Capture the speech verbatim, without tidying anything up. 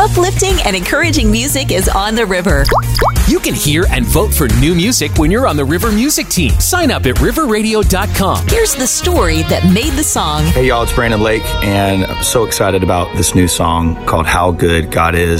Uplifting and encouraging music is on the river. You can hear and vote for new music when you're on the River Music Team. Sign up at river radio dot com. Here's the story that made the song. Hey y'all, it's Brandon Lake, and I'm so excited about this new song called How Good God Is.